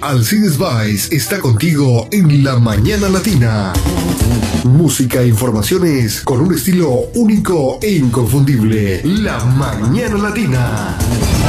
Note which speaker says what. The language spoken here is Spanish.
Speaker 1: Alcides Vice está contigo en La Mañana Latina. Música e informaciones con un estilo único e inconfundible. La Mañana Latina.